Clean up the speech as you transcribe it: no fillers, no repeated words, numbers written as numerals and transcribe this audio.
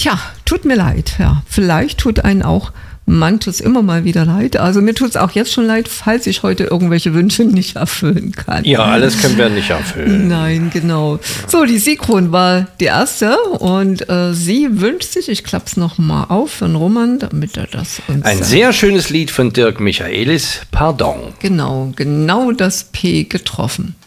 Tja, tut mir leid. Ja. Vielleicht tut einen auch manches immer mal wieder leid. Also mir tut es auch jetzt schon leid, falls ich heute irgendwelche Wünsche nicht erfüllen kann. Ja, alles können wir nicht erfüllen. Nein, genau. So, die Sigrun war die erste und sie wünscht sich, ich klappe es nochmal auf für den Roman, damit er das uns Ein sagt. sehr schönes Lied von Dirk Michaelis, Pardon. Genau das P getroffen.